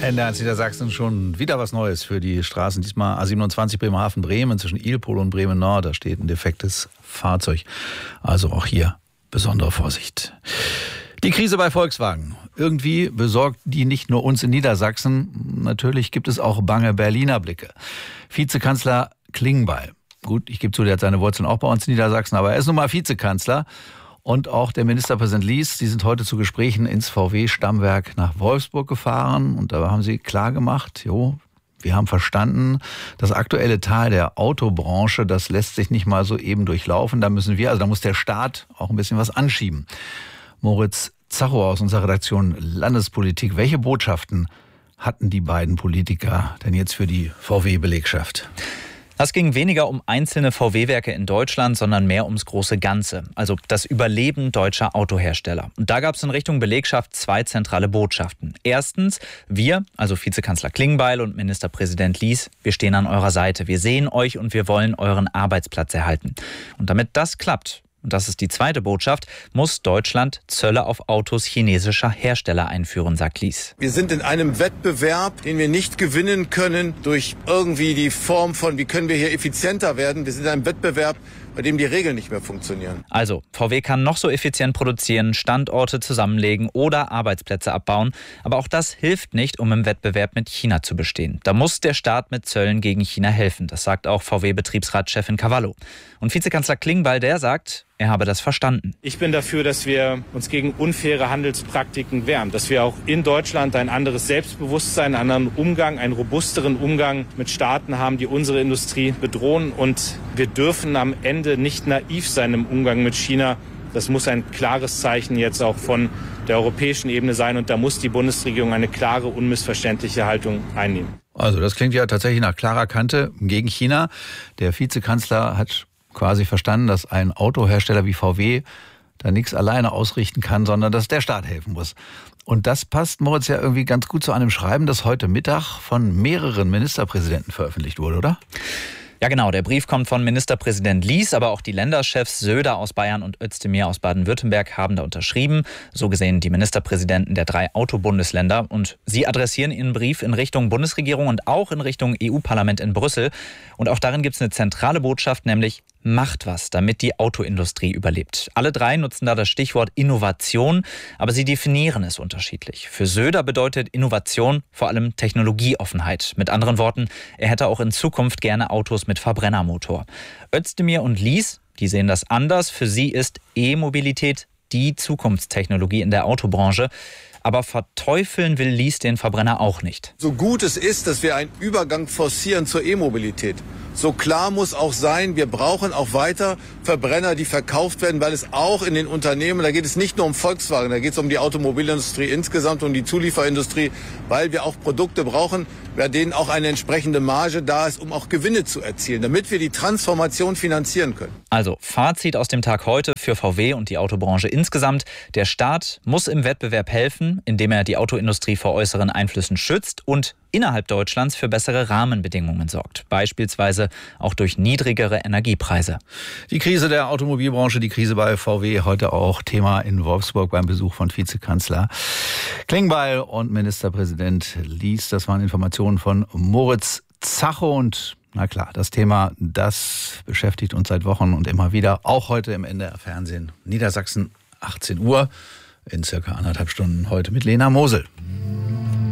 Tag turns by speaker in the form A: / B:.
A: Ende als Niedersachsen schon wieder was Neues für die Straßen. Diesmal A27 Bremerhaven-Bremen zwischen Ilpol und Bremen-Nord. Da steht ein defektes Fahrzeug. Also auch hier besondere Vorsicht. Die Krise bei Volkswagen. Irgendwie besorgt die nicht nur uns in Niedersachsen. Natürlich gibt es auch bange Berliner Blicke. Vizekanzler Klingbeil. Gut, ich gebe zu, der hat seine Wurzeln auch bei uns in Niedersachsen, aber er ist nun mal Vizekanzler. Und auch der Ministerpräsident Lies, die sind heute zu Gesprächen ins VW-Stammwerk nach Wolfsburg gefahren. Und da haben sie klar gemacht, wir haben verstanden, das aktuelle Tal der Autobranche, das lässt sich nicht mal so eben durchlaufen. Da muss der Staat auch ein bisschen was anschieben. Moritz Zacho aus unserer Redaktion Landespolitik. Welche Botschaften hatten die beiden Politiker denn jetzt für die VW-Belegschaft?
B: Es ging weniger um einzelne VW-Werke in Deutschland, sondern mehr ums große Ganze, also das Überleben deutscher Autohersteller. Und da gab es in Richtung Belegschaft 2 zentrale Botschaften. Erstens, wir, also Vizekanzler Klingbeil und Ministerpräsident Lies, wir stehen an eurer Seite. Wir sehen euch und wir wollen euren Arbeitsplatz erhalten. Und damit das klappt, und das ist die zweite Botschaft, muss Deutschland Zölle auf Autos chinesischer Hersteller einführen, sagt Lies.
C: Wir sind in einem Wettbewerb, den wir nicht gewinnen können durch irgendwie die Form von, wie können wir hier effizienter werden. Wir sind in einem Wettbewerb, bei dem die Regeln nicht mehr funktionieren.
B: Also, VW kann noch so effizient produzieren, Standorte zusammenlegen oder Arbeitsplätze abbauen. Aber auch das hilft nicht, um im Wettbewerb mit China zu bestehen. Da muss der Staat mit Zöllen gegen China helfen. Das sagt auch VW-Betriebsratschefin Cavallo. Und Vizekanzler Klingbeil, der sagt, er habe das verstanden.
D: Ich bin dafür, dass wir uns gegen unfaire Handelspraktiken wehren. Dass wir auch in Deutschland ein anderes Selbstbewusstsein, einen anderen Umgang, einen robusteren Umgang mit Staaten haben, die unsere Industrie bedrohen. Und wir dürfen am Ende nicht naiv sein im Umgang mit China. Das muss ein klares Zeichen jetzt auch von der europäischen Ebene sein. Und da muss die Bundesregierung eine klare, unmissverständliche Haltung einnehmen.
A: Also das klingt ja tatsächlich nach klarer Kante gegen China. Der Vizekanzler hat quasi verstanden, dass ein Autohersteller wie VW da nichts alleine ausrichten kann, sondern dass der Staat helfen muss. Und das passt, Moritz, ja irgendwie ganz gut zu einem Schreiben, das heute Mittag von mehreren Ministerpräsidenten veröffentlicht wurde, oder?
B: Ja genau, der Brief kommt von Ministerpräsident Lies, aber auch die Länderchefs Söder aus Bayern und Özdemir aus Baden-Württemberg haben da unterschrieben. So gesehen die Ministerpräsidenten der 3 Autobundesländer. Und sie adressieren ihren Brief in Richtung Bundesregierung und auch in Richtung EU-Parlament in Brüssel. Und auch darin gibt es eine zentrale Botschaft, nämlich macht was, damit die Autoindustrie überlebt. Alle 3 nutzen da das Stichwort Innovation, aber sie definieren es unterschiedlich. Für Söder bedeutet Innovation vor allem Technologieoffenheit. Mit anderen Worten, er hätte auch in Zukunft gerne Autos mit Verbrennermotor. Özdemir und Lies, die sehen das anders. Für sie ist E-Mobilität die Zukunftstechnologie in der Autobranche. Aber verteufeln will Lies den Verbrenner auch nicht.
C: So gut es ist, dass wir einen Übergang forcieren zur E-Mobilität, so klar muss auch sein, wir brauchen auch weiter Verbrenner, die verkauft werden, weil es auch in den Unternehmen, da geht es nicht nur um Volkswagen, da geht es um die Automobilindustrie insgesamt, um die Zulieferindustrie, weil wir auch Produkte brauchen, bei denen auch eine entsprechende Marge da ist, um auch Gewinne zu erzielen, damit wir die Transformation finanzieren können.
B: Also Fazit aus dem Tag heute für VW und die Autobranche insgesamt. Der Staat muss im Wettbewerb helfen, indem er die Autoindustrie vor äußeren Einflüssen schützt und innerhalb Deutschlands für bessere Rahmenbedingungen sorgt. Beispielsweise auch durch niedrigere Energiepreise.
A: Die Krise der Automobilbranche, die Krise bei VW, heute auch Thema in Wolfsburg beim Besuch von Vizekanzler Klingbeil und Ministerpräsident Lies. Das waren Informationen von Moritz Zacho. Und na klar, das Thema, das beschäftigt uns seit Wochen und immer wieder. Auch heute im NDR-Fernsehen Niedersachsen, 18 Uhr. In circa 1,5 Stunden heute mit Lena Mosel.